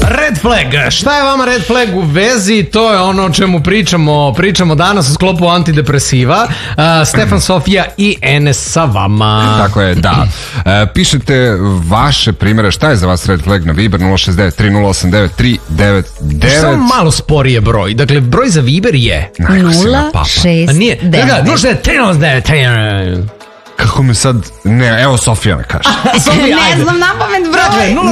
Red flag. Šta je vama red flag u vezi? To je ono o čemu pričamo danas u sklopu antidepresiva. Stefan, Sofija i Enes sa vama. Tako je, da. Pišete vaše primjere. Šta je za vas red flag na Viber 069 3089 Samo malo sporije broj. Dakle, broj za Viber je 069 309. Kako mi sad... Ne, evo Sofija me kaže. Ne znam napamet broj. Dakle,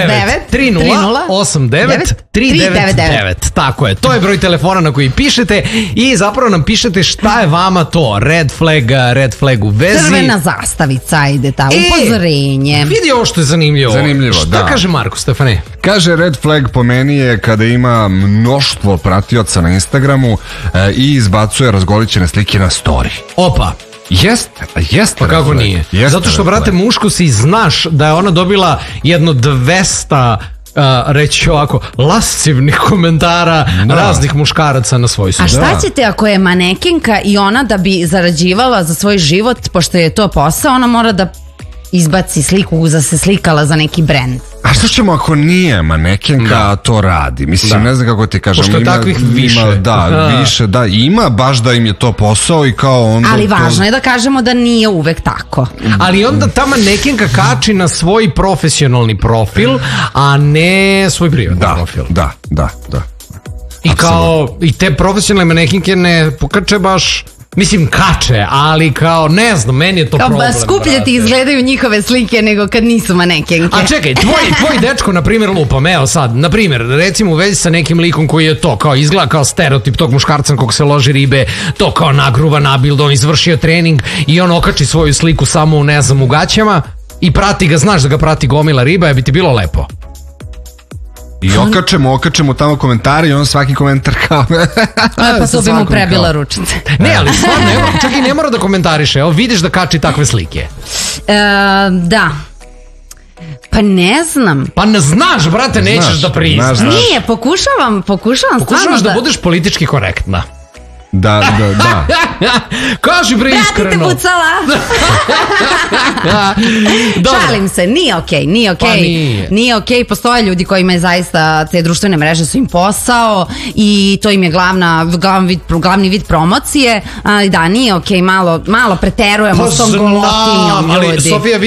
069 3089. Tako je, to je broj telefona na koji pišete i zapravo nam pišete šta je vama to red flag u vezi. Crvena zastavica, ajde ta, upozorenje. Vidi ovo što je zanimljivo. Šta kaže Marko, Stefane? Kaže red flag po meni je kada ima mnoštvo pratioca na Instagramu i izbacuje razgolićene slike na story. Opa. Jeste. Pa kako nije? Zato što, brate, muško si znaš da je ona dobila jedno 200 reći ovako, lascivnih komentara raznih muškaraca na svoj sud. A šta ćete ako je manekenka i ona da bi zarađivala za svoj život, pošto je to posao, ona mora da izbaci sliku da se slikala za neki brend. A što ćemo ako nije manekenka to radi? Mislim, ne znam kako ti kažem. Pošto je takvih više. Više, ima baš da im je to posao i kao onda... Ali važno je da kažemo da nije uvek tako. Ali onda ta manekenka kači na svoj profesionalni profil, a ne svoj privatni profil. Da. I kao, i te profesionalne manekenke ne pokače baš... Mislim, kače, ali kao, ne znam, meni je to problem. Skuplje ti izgledaju njihove slike nego kad nisu manekenke. A čekaj, tvoj dečko, na primjer, lupam, evo sad, na primjer, recimo u vezi sa nekim likom koji je to, kao izgleda kao stereotip tog muškarca kog se loži ribe, to kao nagruva, nabild, on izvršio trening i on okači svoju sliku samo u, ne znam, u gaćama i prati ga, znaš da ga prati gomila riba, bi ti bilo lepo. I okačemo tamo komentari i on svaki komentar kao... Pa to bi mu prebila ručice. Ne, ali stvarno, čak i ne mora da komentariše, evo vidiš da kači takve slike. Da. Pa ne znam. Pa ne znaš, brate, nećeš da priznaš. Nije, pokušavam Pokušavaš da budeš politički korektna. Da. Kaži bre iskreno. Vratite pucala. Šalim se, nije okej. Nije okej, postoje ljudi kojima je zaista te društvene mreže su im posao i to im je glavni vid promocije, ali da, nije okej, malo preterujemo s tom golotinjom ljudi. Ali Sofija,